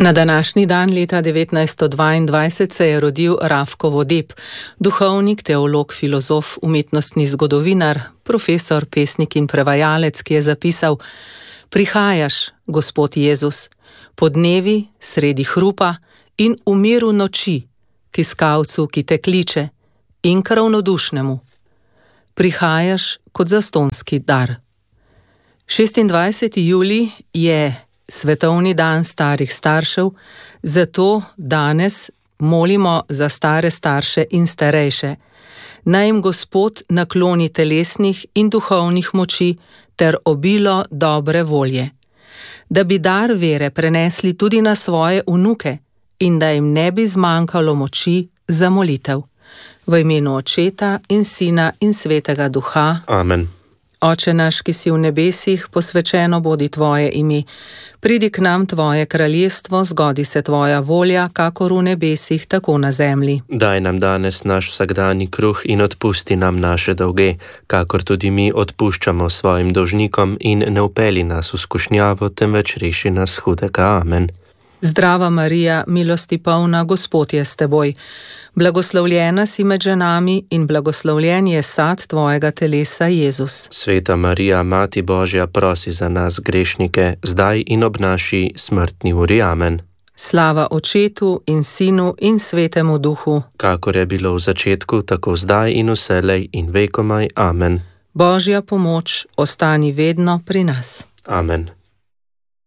Na današnji dan leta 1922 se je rodil Rafko Vodeb, duhovnik, teolog, filozof, umetnostni zgodovinar, profesor, pesnik in prevajalec, ki je zapisal: Prihajaš, Gospod Jezus, po dnevi, sredi hrupa in v miru noči, k iskalcu, ki te kliče, in k ravnodušnemu. Prihajaš kot zastonski dar. 26. julij je svetovni dan starih staršev, zato danes molimo za stare starše in starejše. Naj jim Gospod nakloni telesnih in duhovnih moči ter obilo dobre volje, da bi dar vere prenesli tudi na svoje vnuke in da jim ne bi zmanjkalo moči za molitev. V imenu Očeta in Sina in Svetega Duha. Amen. Oče naš, ki si v nebesih, posvečeno bodi tvoje ime. Pridi k nam tvoje kraljestvo, zgodi se tvoja volja, kakor v nebesih, tako na zemlji. Daj nam danes naš vsakdanji kruh in odpusti nam naše dolge, kakor tudi mi odpuščamo svojim dolžnikom, in ne vpelji nas v skušnjavo, temveč reši nas hudega. Amen. Zdrava Marija, milosti polna, Gospod je s teboj. Blagoslovljena si med ženami in blagoslovljen je sad tvojega telesa, Jezus. Sveta Marija, Mati Božja, prosi za nas grešnike, zdaj in ob naši smrtni uri. Amen. Slava Očetu in Sinu in Svetemu Duhu, kakor je bilo v začetku, tako zdaj in vselej in vekomaj. Amen. Božja pomoč ostani vedno pri nas. Amen.